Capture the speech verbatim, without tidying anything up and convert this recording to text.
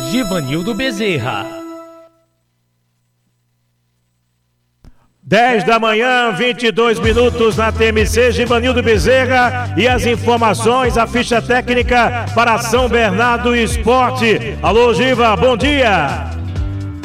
Givanildo Bezerra. dez da manhã, vinte e dois minutos na T M C, Givanildo Bezerra e as informações, a ficha técnica para São Bernardo Esporte. Alô, Giva, bom dia!